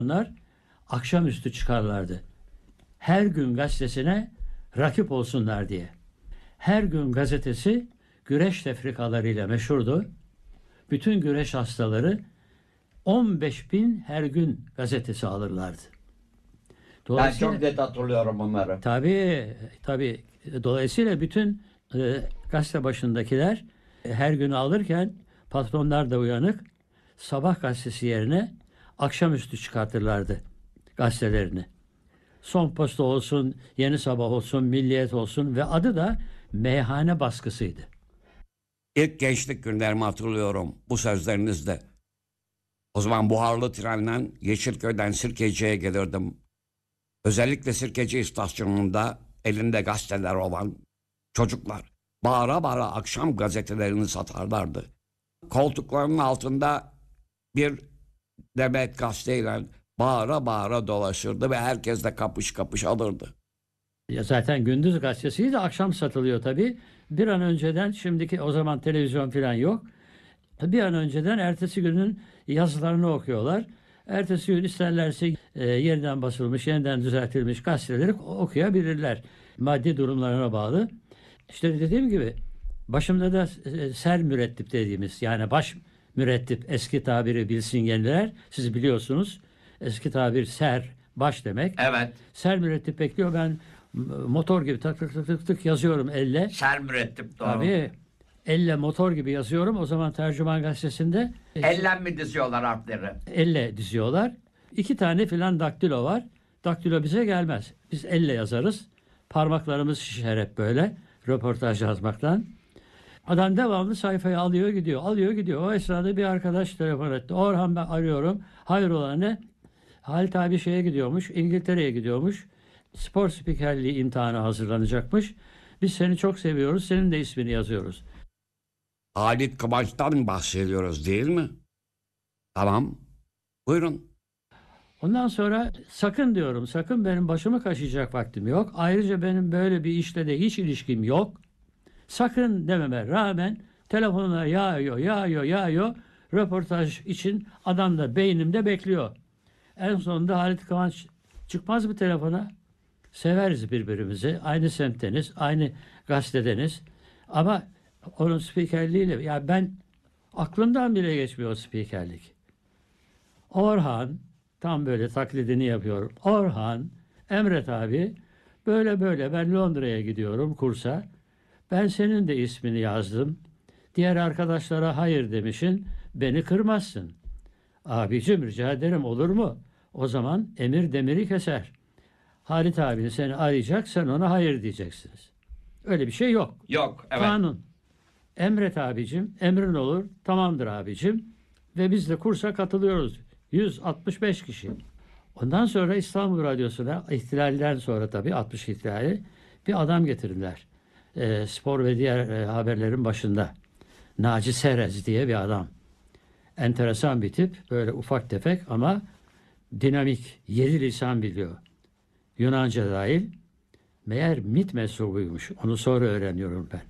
Onlar akşamüstü çıkarlardı. Her gün gazetesine rakip olsunlar diye. Her gün gazetesi güreş tefrikalarıyla meşhurdu. Bütün güreş hastaları 15 bin her gün gazetesi alırlardı. Ben çok net hatırlıyorum onları. Tabii. Dolayısıyla bütün gazete başındakiler her günü alırken patronlar da uyanık sabah gazetesi yerine akşamüstü çıkartırlardı gazetelerini. Son Posta olsun, Yeni Sabah olsun, Milliyet olsun ve adı da Meyhane Baskısıydı. İlk gençlik günlerimi hatırlıyorum bu sözlerinizde. O zaman buharlı trenle Yeşilköy'den Sirkeci'ye gelirdim. Özellikle Sirkeci istasyonunda elinde gazeteler olan çocuklar bağıra bağıra akşam gazetelerini satarlardı. Koltuklarının altında bir demet gazeteyle bağıra bağıra dolaşırdı ve herkes de kapış kapış alırdı. Ya zaten gündüz gazetesiydi, akşam satılıyor tabii. Bir an önceden, şimdiki o zaman televizyon falan yok. Bir an önceden ertesi günün yazılarını okuyorlar. Ertesi gün isterlerse yeniden basılmış, yeniden düzeltilmiş gazeteleri okuyabilirler. Maddi durumlarına bağlı. İşte dediğim gibi başımda da ser mürettip dediğimiz, yani baş mürettip, eski tabiri bilsin yeniler. Siz biliyorsunuz. Eski tabir ser, baş demek. Evet. Ser mürettip bekliyor. Ben motor gibi tık tık tık tık tık yazıyorum elle. Ser mürettip, doğru. Tabii. Elle motor gibi yazıyorum. O zaman Tercüman Gazetesi'nde Elle mi diziyorlar harfleri? elle diziyorlar. 2 tane filan daktilo var. Daktilo bize gelmez. Biz elle yazarız. Parmaklarımız şişer hep böyle röportaj yazmaktan. Adam devamlı sayfayı alıyor gidiyor. Alıyor gidiyor. O esnada bir arkadaş telefon etti. Orhan, ben arıyorum. Hayrola ne? Halit abi şeye gidiyormuş. İngiltere'ye gidiyormuş. Spor spikerliği imtihanı hazırlanacakmış. Biz seni çok seviyoruz. Senin de ismini yazıyoruz. Halit Kıvanç'tan bahsediyoruz değil mi? Tamam. Buyurun. Ondan sonra sakın diyorum, sakın, benim başımı kaşıyacak vaktim yok. Ayrıca benim böyle bir işle de hiç ilişkim yok. Sakın dememe rağmen telefonlar yağıyor. Röportaj için adam da beynimde bekliyor. En sonunda Halit Kıvanç çıkmaz mı telefona? Severiz birbirimizi. Aynı semtteniz, aynı gazetedeniz. Ama onun spikerliğiyle, ya ben aklımdan bile geçmiyor o spikerlik. Orhan, tam böyle taklidini yapıyorum. Orhan, Emret abi, böyle ben Londra'ya gidiyorum kursa. Ben senin de ismini yazdım. Diğer arkadaşlara hayır demişsin. Beni kırmazsın. Abicim rica ederim, olur mu? O zaman emir demiri keser. Halit abi seni arayacak, sen ona hayır diyeceksiniz. Öyle bir şey yok. Yok, evet. Kanun. Emret abicim, emrin olur. Tamamdır abicim. Ve biz de kursa katılıyoruz. 165 kişi. Ondan sonra İstanbul Radyosu'na, ihtilalden sonra tabii 60 ihtilali, bir adam getirdiler. Spor ve diğer haberlerin başında. Naci Serez diye bir adam. Enteresan bir tip. Böyle ufak tefek ama dinamik. 7 lisan biliyor. Yunanca dahil. Meğer MİT mensubuymuş. Onu sonra öğreniyorum ben.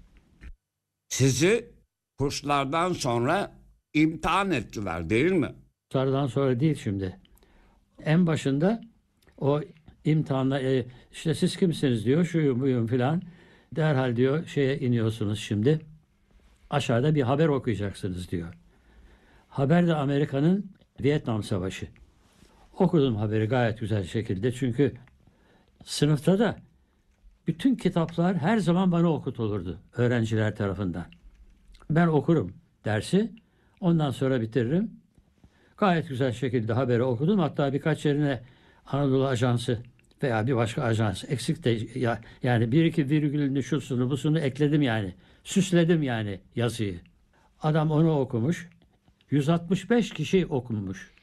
Sizi kurslardan sonra imtihan ettiler değil mi? Kurslardan sonra değil şimdi. En başında o imtihanla işte siz kimsiniz diyor, şuyum buyum filan. Derhal diyor şeye iniyorsunuz şimdi. Aşağıda bir haber okuyacaksınız diyor. Haber de Amerika'nın Vietnam Savaşı. Okudum haberi gayet güzel şekilde. Çünkü sınıfta da bütün kitaplar her zaman bana okutulurdu öğrenciler tarafından. Ben okurum dersi. Ondan sonra bitiririm. Gayet güzel şekilde haberi okudum. Hatta birkaç yerine Anadolu Ajansı veya bir başka ajans eksik de yani bir iki virgülünü şusunu busunu ekledim yani. Süsledim yani yazıyı. Adam onu okumuş. 165 kişi okunmuş.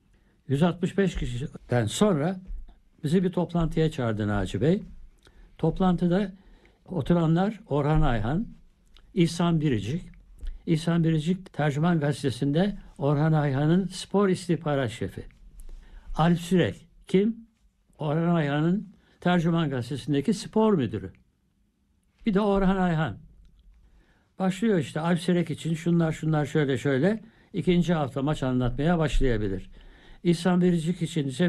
165 kişiden sonra bizi bir toplantıya çağırdı Naci Bey. Toplantıda oturanlar Orhan Ayhan, İhsan Biricik. İhsan Biricik Tercüman Gazetesi'nde Orhan Ayhan'ın spor istihbarat şefi. Alp Sürek kim? Orhan Ayhan'ın Tercüman Gazetesi'ndeki spor müdürü. Bir de Orhan Ayhan. Başlıyor işte Alp Sürek için şunlar şöyle. 2. hafta maç anlatmaya başlayabilir. İhsan Biricik için ise